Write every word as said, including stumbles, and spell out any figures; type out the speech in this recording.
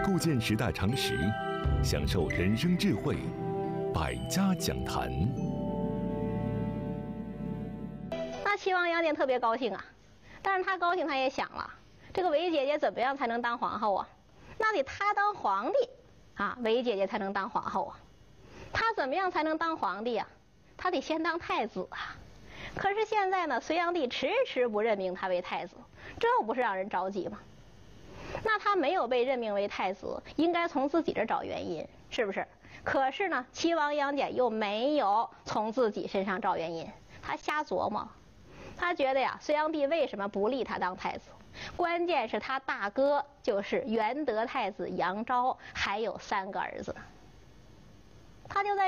构建时代常识，享受人生智慧，百家讲坛。 那齐王杨戬特别高兴啊，但是他高兴，他也想了，这个韦姐姐怎么样才能当皇后啊？那得他当皇帝啊，韦姐姐才能当皇后啊。他怎么样才能当皇帝啊？他得先当太子啊。可是现在呢，隋炀帝迟迟不任命他为太子，这不是让人着急吗？那他没有被任命为太子，应该从自己这找原因，是不是？可是呢，齐王杨戬又没有从自己身上找原因，他瞎琢磨。他觉得呀，隋炀帝为什么不立他当太子？关键是他大哥就是元德太子杨昭，还有三个儿子。他就在